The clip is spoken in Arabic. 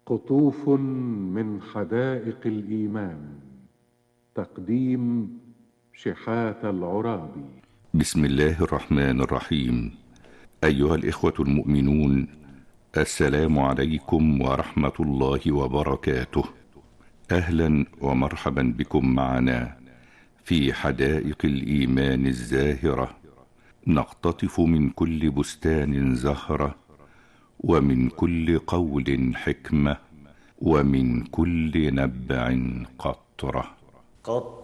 قطوف من حدائق الإيمان. تقديم شحات العرابي. بسم الله الرحمن الرحيم. أيها الإخوة المؤمنون، السلام عليكم ورحمة الله وبركاته. أهلا ومرحبا بكم معنا في حدائق الإيمان الزاهرة، نقتطف من كل بستان زهرة، ومن كل قول حكمة، ومن كل نبع قطرة.